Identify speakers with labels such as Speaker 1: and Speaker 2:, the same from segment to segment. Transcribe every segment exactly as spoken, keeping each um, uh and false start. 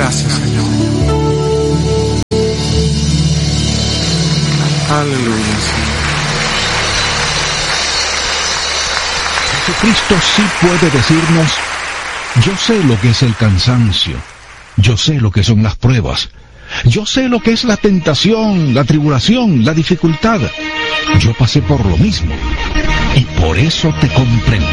Speaker 1: Gracias, Señor. Aleluya, Señor.
Speaker 2: Jesucristo sí puede decirnos: yo sé lo que es el cansancio, yo sé lo que son las pruebas, yo sé lo que es la tentación, la tribulación, la dificultad. Yo pasé por lo mismo y por eso te comprendo.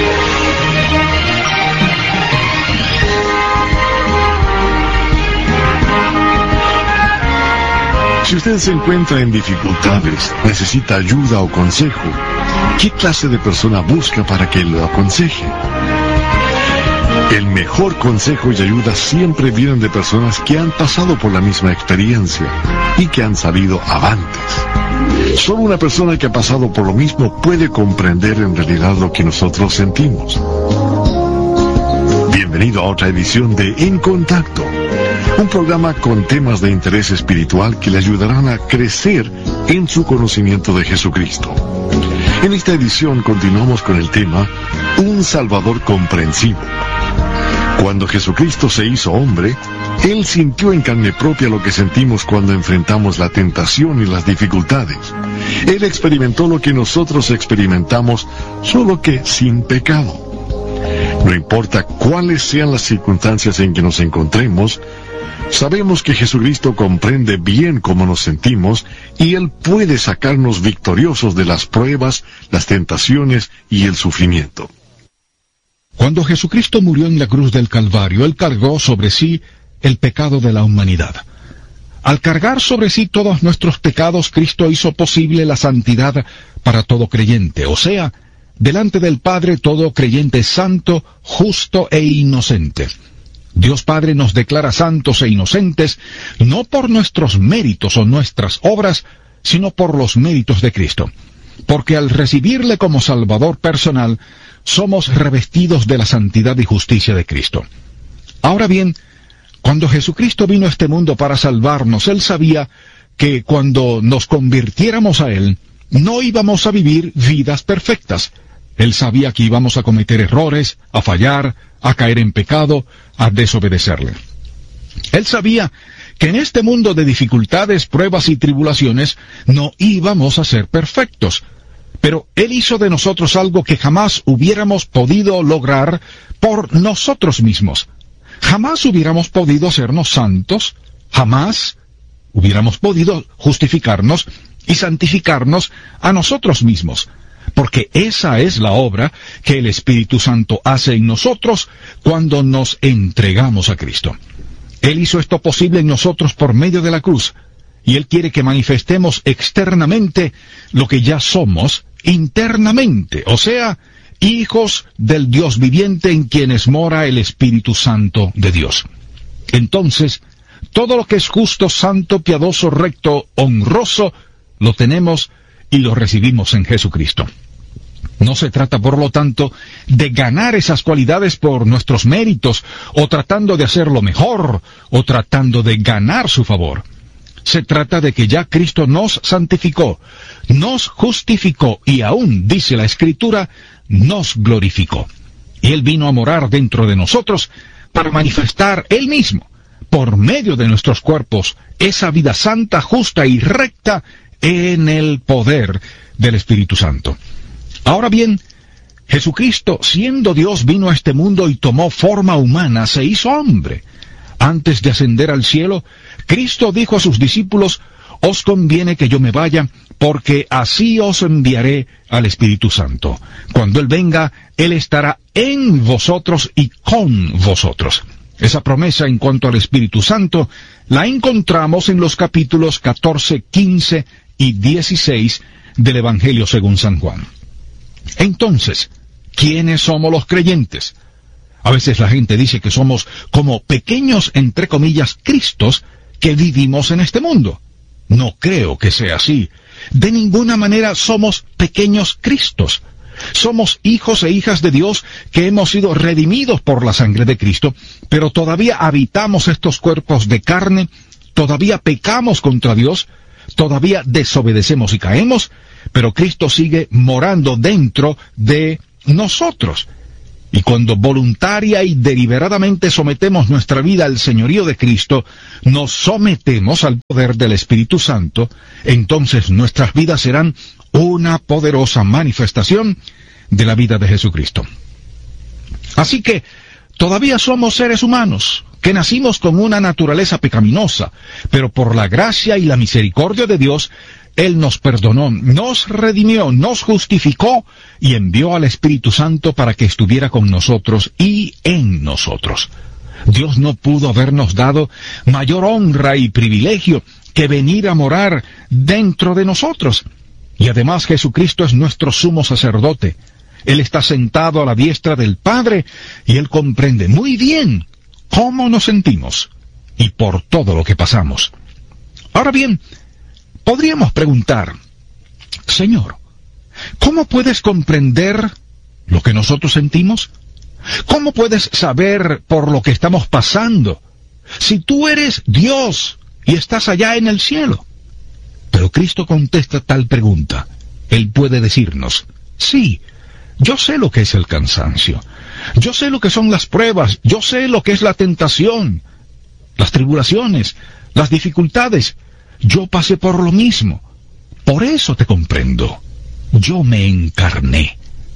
Speaker 3: Si usted se encuentra en dificultades, necesita ayuda o consejo, ¿qué clase de persona busca para que lo aconseje? El mejor consejo y ayuda siempre vienen de personas que han pasado por la misma experiencia y que han salido avantes. Solo una persona que ha pasado por lo mismo puede comprender en realidad lo que nosotros sentimos. Bienvenido a otra edición de En Contacto, un programa con temas de interés espiritual que le ayudarán a crecer en su conocimiento de Jesucristo. En esta edición continuamos con el tema Un Salvador comprensivo. Cuando Jesucristo se hizo hombre, Él sintió en carne propia lo que sentimos cuando enfrentamos la tentación y las dificultades. Él experimentó lo que nosotros experimentamos, solo que sin pecado. No importa cuáles sean las circunstancias en que nos encontremos, sabemos que Jesucristo comprende bien cómo nos sentimos y Él puede sacarnos victoriosos de las pruebas, las tentaciones y el sufrimiento.
Speaker 2: Cuando Jesucristo murió en la cruz del Calvario, Él cargó sobre sí el pecado de la humanidad. Al cargar sobre sí todos nuestros pecados, Cristo hizo posible la santidad para todo creyente, o sea, delante del Padre todo creyente es santo, justo e inocente. Dios Padre nos declara santos e inocentes, no por nuestros méritos o nuestras obras, sino por los méritos de Cristo. Porque al recibirle como Salvador personal, somos revestidos de la santidad y justicia de Cristo. Ahora bien, cuando Jesucristo vino a este mundo para salvarnos, Él sabía que cuando nos convirtiéramos a Él, no íbamos a vivir vidas perfectas. Él sabía que íbamos a cometer errores, a fallar, a caer en pecado, a desobedecerle. Él sabía que en este mundo de dificultades, pruebas y tribulaciones no íbamos a ser perfectos. Pero Él hizo de nosotros algo que jamás hubiéramos podido lograr por nosotros mismos. Jamás hubiéramos podido sernos santos, jamás hubiéramos podido justificarnos y santificarnos a nosotros mismos. Porque esa es la obra que el Espíritu Santo hace en nosotros cuando nos entregamos a Cristo. Él hizo esto posible en nosotros por medio de la cruz, y Él quiere que manifestemos externamente lo que ya somos internamente, o sea, hijos del Dios viviente en quienes mora el Espíritu Santo de Dios. Entonces, todo lo que es justo, santo, piadoso, recto, honroso, lo tenemos y lo recibimos en Jesucristo. No se trata, por lo tanto, de ganar esas cualidades por nuestros méritos, o tratando de hacerlo mejor, o tratando de ganar su favor. Se trata de que ya Cristo nos santificó, nos justificó y aún, dice la Escritura, nos glorificó. Y Él vino a morar dentro de nosotros para manifestar Él mismo, por medio de nuestros cuerpos, esa vida santa, justa y recta en el poder del Espíritu Santo. Ahora bien, Jesucristo, siendo Dios, vino a este mundo y tomó forma humana, se hizo hombre. Antes de ascender al cielo, Cristo dijo a sus discípulos: os conviene que yo me vaya, porque así os enviaré al Espíritu Santo. Cuando Él venga, Él estará en vosotros y con vosotros. Esa promesa en cuanto al Espíritu Santo la encontramos en los capítulos catorce, quince y dieciséis del Evangelio según San Juan. Entonces, ¿quiénes somos los creyentes? A veces la gente dice que somos como pequeños, entre comillas, Cristos que vivimos en este mundo. No creo que sea así. De ninguna manera somos pequeños Cristos. Somos hijos e hijas de Dios que hemos sido redimidos por la sangre de Cristo, pero todavía habitamos estos cuerpos de carne, todavía pecamos contra Dios, todavía desobedecemos y caemos, pero Cristo sigue morando dentro de nosotros. Y cuando voluntaria y deliberadamente sometemos nuestra vida al señorío de Cristo, nos sometemos al poder del Espíritu Santo, entonces nuestras vidas serán una poderosa manifestación de la vida de Jesucristo. Así que todavía somos seres humanos, que nacimos con una naturaleza pecaminosa, pero por la gracia y la misericordia de Dios, Él nos perdonó, nos redimió, nos justificó y envió al Espíritu Santo para que estuviera con nosotros y en nosotros. Dios no pudo habernos dado mayor honra y privilegio que venir a morar dentro de nosotros. Y además Jesucristo es nuestro sumo sacerdote. Él está sentado a la diestra del Padre y Él comprende muy bien cómo nos sentimos y por todo lo que pasamos. Ahora bien, podríamos preguntar, Señor, ¿cómo puedes comprender lo que nosotros sentimos? ¿Cómo puedes saber por lo que estamos pasando si tú eres Dios y estás allá en el cielo? Pero Cristo contesta tal pregunta. Él puede decirnos, sí, yo sé lo que es el cansancio, yo sé lo que son las pruebas, yo sé lo que es la tentación, las tribulaciones, las dificultades. Yo pasé por lo mismo. Por eso te comprendo. Yo me encarné.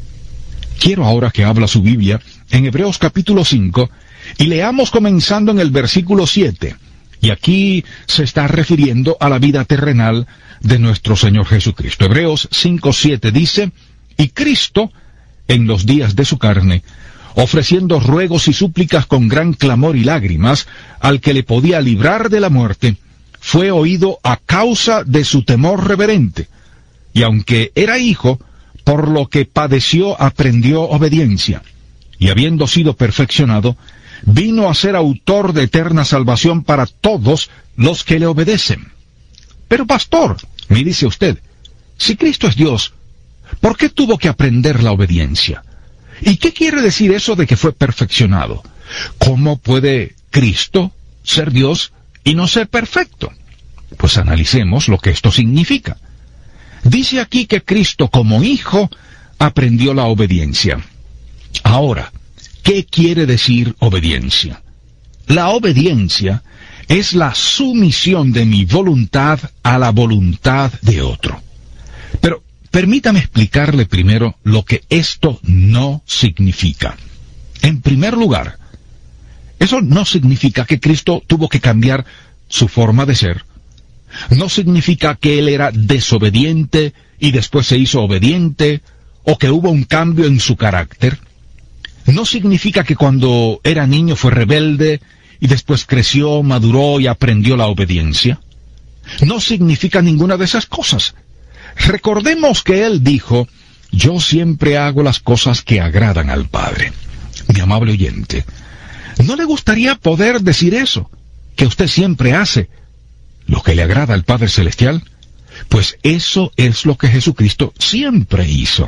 Speaker 2: Quiero ahora que habla su Biblia en Hebreos capítulo cinco y leamos comenzando en el versículo siete. Y aquí se está refiriendo a la vida terrenal de nuestro Señor Jesucristo. Hebreos cinco siete dice, y Cristo, en los días de su carne, ofreciendo ruegos y súplicas con gran clamor y lágrimas al que le podía librar de la muerte, fue oído a causa de su temor reverente, y aunque era hijo, por lo que padeció aprendió obediencia, y habiendo sido perfeccionado, vino a ser autor de eterna salvación para todos los que le obedecen. Pero pastor, me dice usted, si Cristo es Dios, ¿por qué tuvo que aprender la obediencia? ¿Y qué quiere decir eso de que fue perfeccionado? ¿Cómo puede Cristo ser Dios y no ser perfecto? Pues analicemos lo que esto significa. Dice aquí que Cristo como hijo aprendió la obediencia. Ahora, ¿qué quiere decir obediencia? La obediencia es la sumisión de mi voluntad a la voluntad de otro. Pero permítame explicarle primero lo que esto no significa. En primer lugar, eso no significa que Cristo tuvo que cambiar su forma de ser. No significa que Él era desobediente y después se hizo obediente, o que hubo un cambio en su carácter. No significa que cuando era niño fue rebelde y después creció, maduró y aprendió la obediencia. No significa ninguna de esas cosas. Recordemos que Él dijo, yo siempre hago las cosas que agradan al Padre. Mi amable oyente, ¿no le gustaría poder decir eso? Que usted siempre hace lo que le agrada al Padre Celestial. Pues eso es lo que Jesucristo siempre hizo.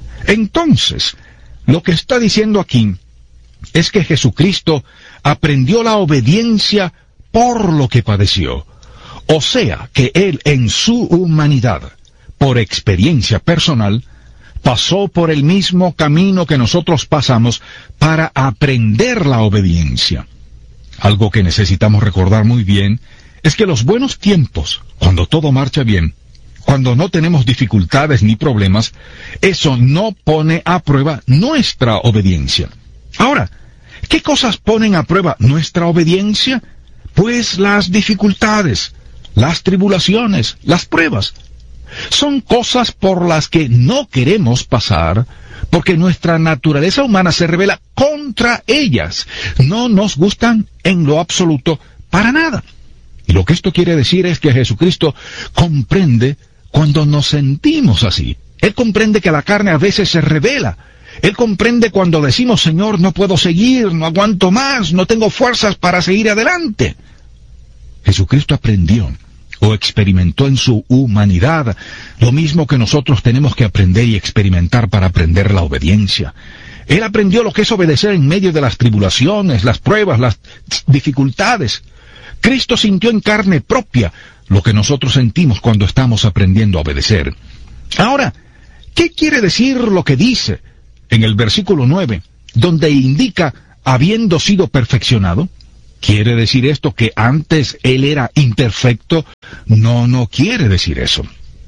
Speaker 2: Entonces, lo que está diciendo aquí es que Jesucristo aprendió la obediencia por lo que padeció. O sea, que Él en su humanidad, por experiencia personal, pasó por el mismo camino que nosotros pasamos para aprender la obediencia. Algo que necesitamos recordar muy bien es que los buenos tiempos, cuando todo marcha bien, cuando no tenemos dificultades ni problemas, eso no pone a prueba nuestra obediencia. Ahora, ¿qué cosas ponen a prueba nuestra obediencia? Pues las dificultades, las tribulaciones, las pruebas. Son cosas por las que no queremos pasar, porque nuestra naturaleza humana se revela contra ellas. No nos gustan en lo absoluto para nada. Y lo que esto quiere decir es que Jesucristo comprende cuando nos sentimos así. Él comprende que la carne a veces se revela. Él comprende cuando decimos, Señor, no puedo seguir, no aguanto más, no tengo fuerzas para seguir adelante. Jesucristo aprendió o experimentó en su humanidad lo mismo que nosotros tenemos que aprender y experimentar para aprender la obediencia. Él aprendió lo que es obedecer en medio de las tribulaciones, las pruebas, las dificultades. Cristo sintió en carne propia lo que nosotros sentimos cuando estamos aprendiendo a obedecer. Ahora, ¿qué quiere decir lo que dice en el versículo nueve? donde indica habiendo sido perfeccionado. ¿Quiere decir esto que antes él era imperfecto? No, no quiere decir eso.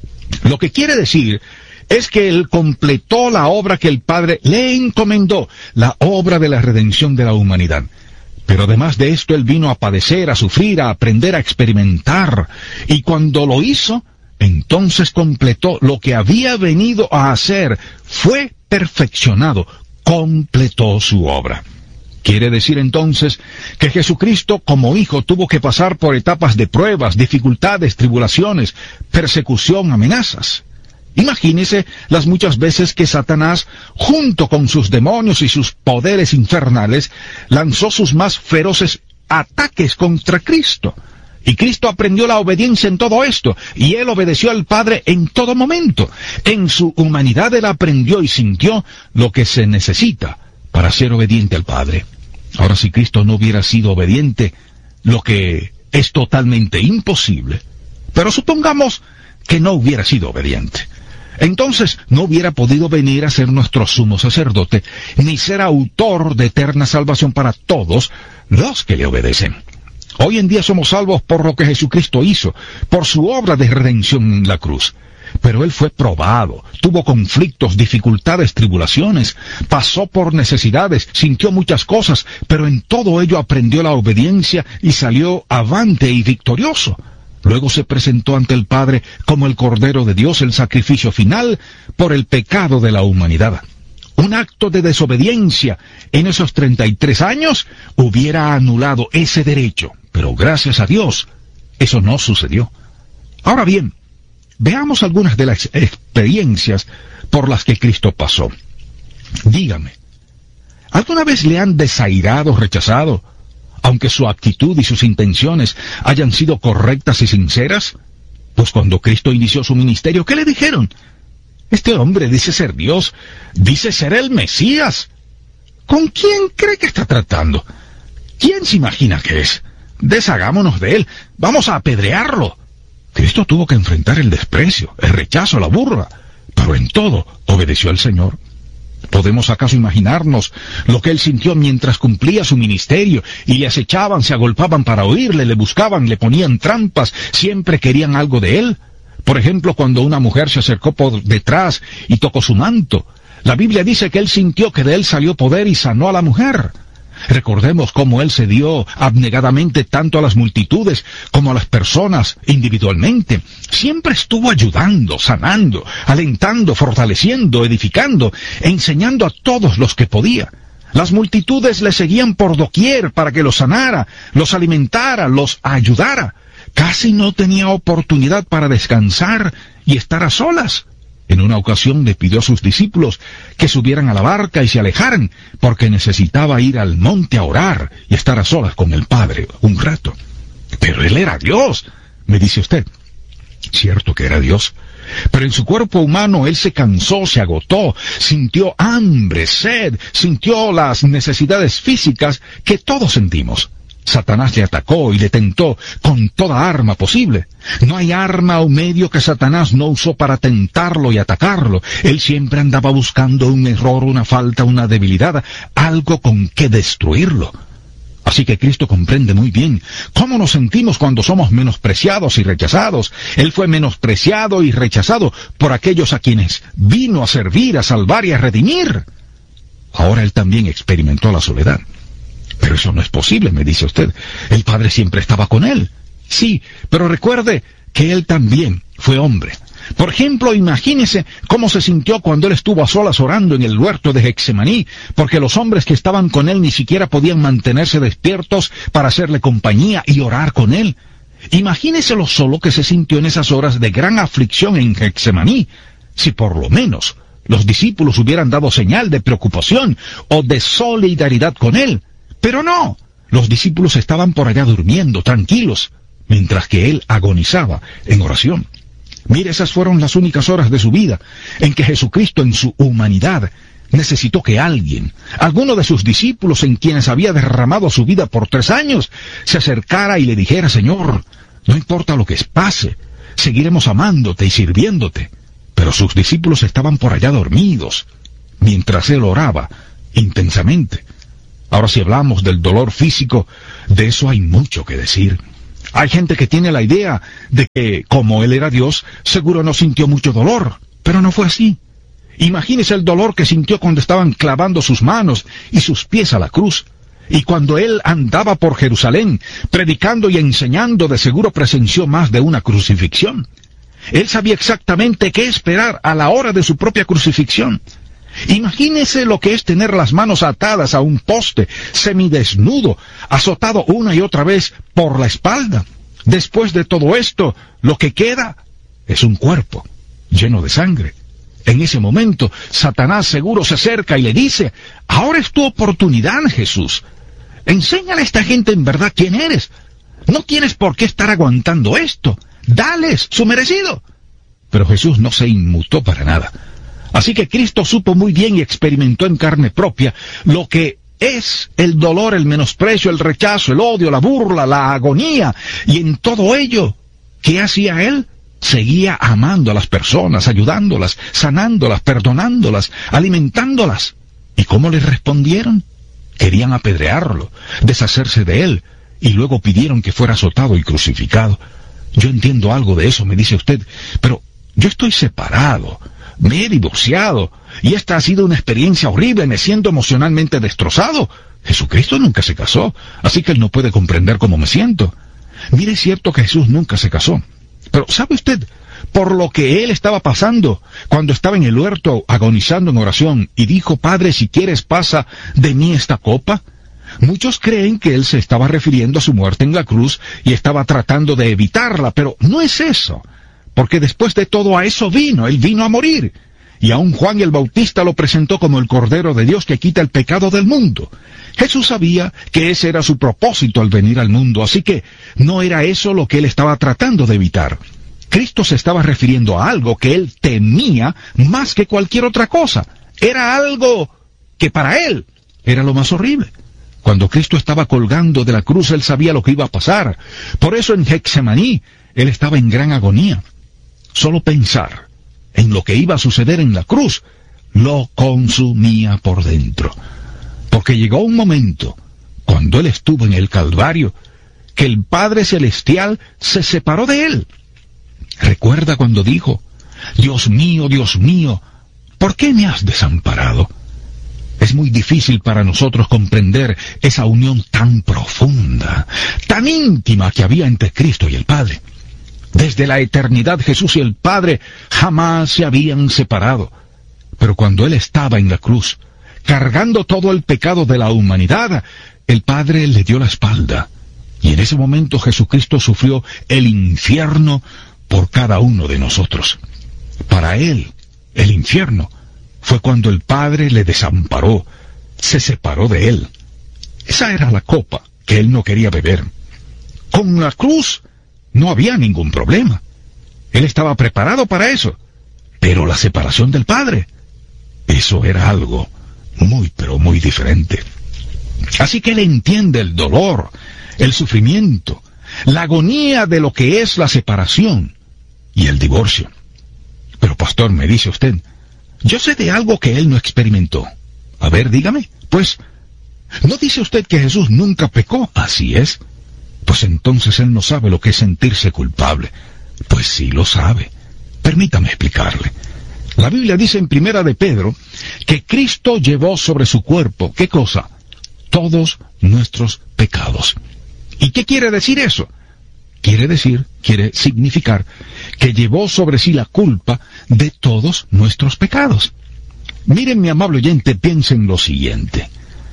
Speaker 2: Lo que quiere decir es que él completó la obra que el Padre le encomendó, la obra de la redención de la humanidad. Pero además de esto, él vino a padecer, a sufrir, a aprender, a experimentar. Y cuando lo hizo, entonces completó lo que había venido a hacer. Fue perfeccionado, completó su obra. Quiere decir entonces que Jesucristo como hijo tuvo que pasar por etapas de pruebas, dificultades, tribulaciones, persecución, amenazas. Imagínese las muchas veces que Satanás, junto con sus demonios y sus poderes infernales, lanzó sus más feroces ataques contra Cristo. Y Cristo aprendió la obediencia en todo esto, y él obedeció al Padre en todo momento. En su humanidad él aprendió y sintió lo que se necesita para ser obediente al Padre. Ahora, si Cristo no hubiera sido obediente, lo que es totalmente imposible, pero supongamos que no hubiera sido obediente, entonces no hubiera podido venir a ser nuestro sumo sacerdote, ni ser autor de eterna salvación para todos los que le obedecen. Hoy en día somos salvos por lo que Jesucristo hizo, por su obra de redención en la cruz. Pero él fue probado, tuvo conflictos, dificultades, tribulaciones, pasó por necesidades, sintió muchas cosas, pero en todo ello aprendió la obediencia y salió avante y victorioso. Luego se presentó ante el Padre como el Cordero de Dios, el sacrificio final por el pecado de la humanidad. Un acto de desobediencia en esos treinta y tres años hubiera anulado ese derecho, pero gracias a Dios, eso no sucedió. Ahora bien, veamos algunas de las experiencias por las que Cristo pasó. Dígame, ¿alguna vez le han desairado, rechazado, aunque su actitud y sus intenciones hayan sido correctas y sinceras? Pues cuando Cristo inició su ministerio, ¿qué le dijeron? Este hombre dice ser Dios, dice ser el Mesías. ¿Con quién cree que está tratando? ¿Quién se imagina que es? Deshagámonos de él, vamos a apedrearlo. Cristo tuvo que enfrentar el desprecio, el rechazo, la burla, pero en todo obedeció al Señor. ¿Podemos acaso imaginarnos lo que él sintió mientras cumplía su ministerio y le acechaban, se agolpaban para oírle, le buscaban, le ponían trampas, siempre querían algo de él? Por ejemplo, cuando una mujer se acercó por detrás y tocó su manto, la Biblia dice que él sintió que de él salió poder y sanó a la mujer. Recordemos cómo él se dio abnegadamente tanto a las multitudes como a las personas individualmente. Siempre estuvo ayudando, sanando, alentando, fortaleciendo, edificando, enseñando a todos los que podía. Las multitudes le seguían por doquier para que los sanara, los alimentara, los ayudara. Casi no tenía oportunidad para descansar y estar a solas. En una ocasión le pidió a sus discípulos que subieran a la barca y se alejaran, porque necesitaba ir al monte a orar y estar a solas con el Padre un rato. Pero él era Dios, me dice usted. Cierto que era Dios, pero en su cuerpo humano él se cansó, se agotó, sintió hambre, sed, sintió las necesidades físicas que todos sentimos. Satanás le atacó y le tentó con toda arma posible. No hay arma o medio que Satanás no usó para tentarlo y atacarlo. Él siempre andaba buscando un error, una falta, una debilidad, algo con que destruirlo. Así que Cristo comprende muy bien cómo nos sentimos cuando somos menospreciados y rechazados. Él fue menospreciado y rechazado por aquellos a quienes vino a servir, a salvar y a redimir. Ahora él también experimentó la soledad. Pero eso no es posible, me dice usted. El Padre siempre estaba con él. Sí, pero recuerde que él también fue hombre. Por ejemplo, imagínese cómo se sintió cuando él estuvo a solas orando en el huerto de Getsemaní, porque los hombres que estaban con él ni siquiera podían mantenerse despiertos para hacerle compañía y orar con él. Imagínese lo solo que se sintió en esas horas de gran aflicción en Getsemaní. Si por lo menos los discípulos hubieran dado señal de preocupación o de solidaridad con él. Pero no, los discípulos estaban por allá durmiendo, tranquilos, mientras que él agonizaba en oración. Mire, esas fueron las únicas horas de su vida en que Jesucristo en su humanidad necesitó que alguien, alguno de sus discípulos en quienes había derramado su vida por tres años, se acercara y le dijera: Señor, no importa lo que pase, seguiremos amándote y sirviéndote. Pero sus discípulos estaban por allá dormidos, mientras él oraba intensamente. Ahora, si hablamos del dolor físico, de eso hay mucho que decir. Hay gente que tiene la idea de que, como él era Dios, seguro no sintió mucho dolor, pero no fue así. Imagínese el dolor que sintió cuando estaban clavando sus manos y sus pies a la cruz. Y cuando él andaba por Jerusalén, predicando y enseñando, de seguro presenció más de una crucifixión. Él sabía exactamente qué esperar a la hora de su propia crucifixión. Imagínese lo que es tener las manos atadas a un poste, semidesnudo, azotado una y otra vez por la espalda. Después de todo esto, lo que queda es un cuerpo lleno de sangre. En ese momento, Satanás seguro se acerca y le dice: ahora es tu oportunidad, Jesús. Enséñale a esta gente en verdad quién eres. No tienes por qué estar aguantando esto. Dales su merecido. Pero Jesús no se inmutó para nada. Así que Cristo supo muy bien y experimentó en carne propia lo que es el dolor, el menosprecio, el rechazo, el odio, la burla, la agonía. Y en todo ello, ¿qué hacía Él? Seguía amando a las personas, ayudándolas, sanándolas, perdonándolas, alimentándolas. ¿Y cómo les respondieron? Querían apedrearlo, deshacerse de él, y luego pidieron que fuera azotado y crucificado. Yo entiendo algo de eso, me dice usted, pero yo estoy separado, me he divorciado, y esta ha sido una experiencia horrible, me siento emocionalmente destrozado. Jesucristo nunca se casó, así que él no puede comprender cómo me siento. Mire, es cierto que Jesús nunca se casó. Pero ¿sabe usted por lo que él estaba pasando cuando estaba en el huerto agonizando en oración y dijo: Padre, si quieres pasa de mí esta copa? Muchos creen que él se estaba refiriendo a su muerte en la cruz y estaba tratando de evitarla, pero no es eso, porque después de todo a eso vino, él vino a morir. Y aún Juan el Bautista lo presentó como el Cordero de Dios que quita el pecado del mundo. Jesús sabía que ese era su propósito al venir al mundo, así que no era eso lo que él estaba tratando de evitar. Cristo se estaba refiriendo a algo que él temía más que cualquier otra cosa. Era algo que para él era lo más horrible. Cuando Cristo estaba colgando de la cruz, él sabía lo que iba a pasar. Por eso en Getsemaní, él estaba en gran agonía. Solo pensar en lo que iba a suceder en la cruz lo consumía por dentro. Porque llegó un momento, cuando él estuvo en el Calvario, que el Padre Celestial se separó de él. ¿Recuerda cuando dijo: Dios mío, Dios mío, ¿por qué me has desamparado? Es muy difícil para nosotros comprender esa unión tan profunda, tan íntima que había entre Cristo y el Padre. Desde la eternidad Jesús y el Padre jamás se habían separado. Pero cuando Él estaba en la cruz, cargando todo el pecado de la humanidad, el Padre le dio la espalda. Y en ese momento Jesucristo sufrió el infierno por cada uno de nosotros. Para Él, el infierno fue cuando el Padre le desamparó, se separó de Él. Esa era la copa que Él no quería beber. Con la cruz no había ningún problema. Él estaba preparado para eso. Pero la separación del Padre, eso era algo muy, pero muy diferente. Así que Él entiende el dolor, el sufrimiento, la agonía de lo que es la separación y el divorcio. Pero pastor, me dice usted, yo sé de algo que Él no experimentó. A ver, dígame. Pues, ¿no dice usted que Jesús nunca pecó? Así es. Pues entonces Él no sabe lo que es sentirse culpable. Pues sí lo sabe. Permítame explicarle. La Biblia dice en Primera de Pedro que Cristo llevó sobre su cuerpo, ¿qué cosa? Todos nuestros pecados. ¿Y qué quiere decir eso? Quiere decir, quiere significar que llevó sobre sí la culpa de todos nuestros pecados. Miren, mi amable oyente, piensen lo siguiente.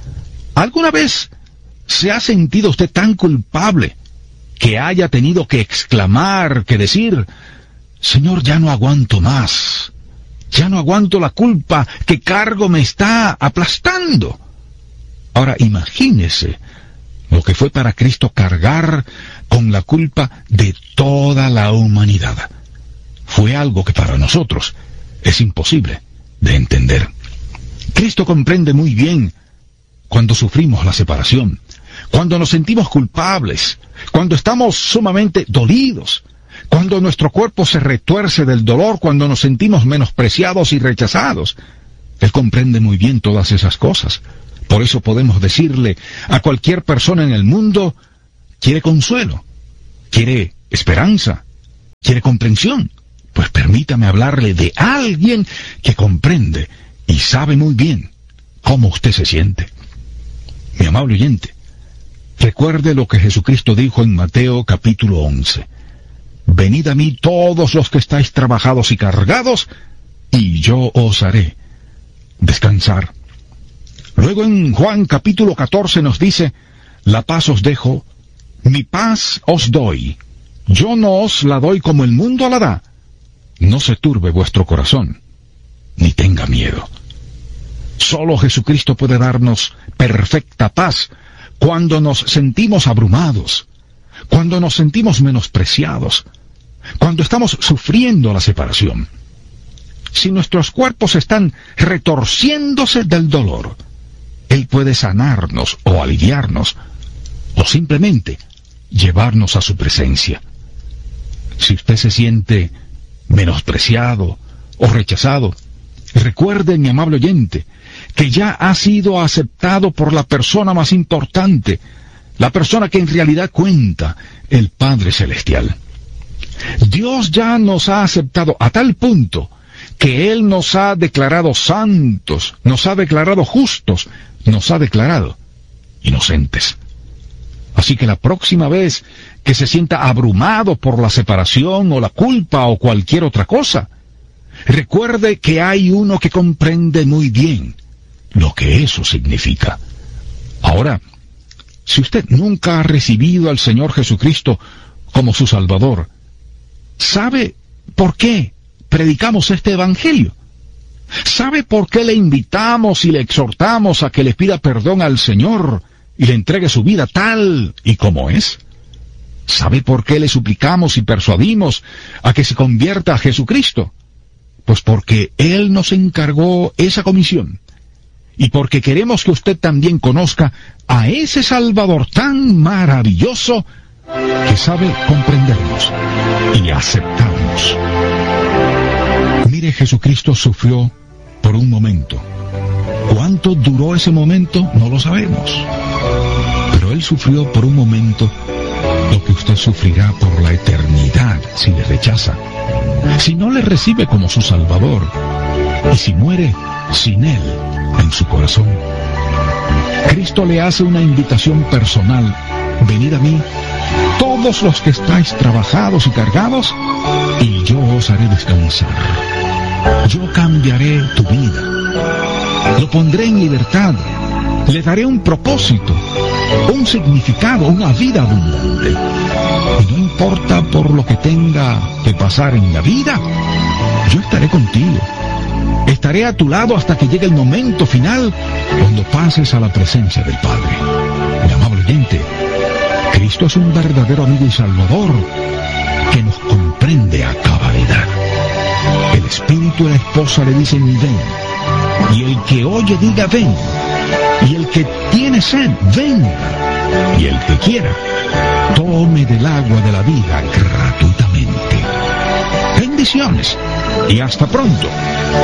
Speaker 2: ¿Alguna vez se ha sentido usted tan culpable que haya tenido que exclamar, que decir: Señor, ya no aguanto más, ya no aguanto la culpa que cargo, me está aplastando? Ahora imagínese lo que fue para Cristo cargar con la culpa de toda la humanidad. Fue algo que para nosotros es imposible de entender. Cristo comprende muy bien cuando sufrimos la separación, cuando nos sentimos culpables, cuando estamos sumamente dolidos, cuando nuestro cuerpo se retuerce del dolor, cuando nos sentimos menospreciados y rechazados. Él comprende muy bien todas esas cosas. Por eso podemos decirle a cualquier persona en el mundo, quiere consuelo, quiere esperanza, quiere comprensión. Pues permítame hablarle de alguien que comprende y sabe muy bien cómo usted se siente. Mi amable oyente, recuerde lo que Jesucristo dijo en Mateo capítulo once. Venid a mí todos los que estáis trabajados y cargados, y yo os haré descansar. Luego en Juan capítulo catorce nos dice, la paz os dejo, mi paz os doy. Yo no os la doy como el mundo la da. No se turbe vuestro corazón, ni tenga miedo. Solo Jesucristo puede darnos perfecta paz cuando nos sentimos abrumados, cuando nos sentimos menospreciados, cuando estamos sufriendo la separación. Si nuestros cuerpos están retorciéndose del dolor, Él puede sanarnos o aliviarnos, o simplemente llevarnos a su presencia. Si usted se siente menospreciado o rechazado, recuerde, mi amable oyente, que ya ha sido aceptado por la persona más importante, la persona que en realidad cuenta, el Padre Celestial. Dios ya nos ha aceptado a tal punto que Él nos ha declarado santos, nos ha declarado justos, nos ha declarado inocentes. Así que la próxima vez que se sienta abrumado por la separación o la culpa o cualquier otra cosa, recuerde que hay uno que comprende muy bien lo que eso significa. Ahora, si usted nunca ha recibido al Señor Jesucristo como su Salvador, ¿sabe por qué predicamos este Evangelio? ¿Sabe por qué le invitamos y le exhortamos a que le pida perdón al Señor y le entregue su vida tal y como es? ¿Sabe por qué le suplicamos y persuadimos a que se convierta a Jesucristo? Pues porque Él nos encargó esa comisión. Y porque queremos que usted también conozca a ese Salvador tan maravilloso que sabe comprendernos y aceptarnos. Mire, Jesucristo sufrió por un momento. ¿Cuánto duró ese momento? No lo sabemos. Pero Él sufrió por un momento lo que usted sufrirá por la eternidad si le rechaza, si no le recibe como su Salvador, y si muere sin Él en su corazón. Cristo le hace una invitación personal: venid a mí, todos los que estáis trabajados y cargados, y yo os haré descansar. Yo cambiaré tu vida, lo pondré en libertad, le daré un propósito, un significado, una vida abundante. Y no importa por lo que tenga que pasar en la vida, yo estaré contigo. Estaré a tu lado hasta que llegue el momento final, cuando pases a la presencia del Padre. Mi amable oyente, Cristo es un verdadero amigo y Salvador que nos comprende a cabalidad. El espíritu de la esposa le dicen ven, y el que oye diga ven, y el que tiene sed venga, y el que quiera tome del agua de la vida gratuitamente. Bendiciones y hasta pronto.